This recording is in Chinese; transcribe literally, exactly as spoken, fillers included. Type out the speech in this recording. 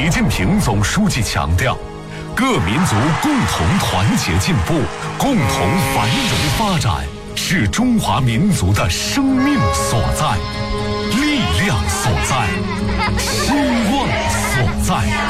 习近平总书记强调，各民族共同团结进步、共同繁荣发展，是中华民族的生命所在、力量所在、希望所在。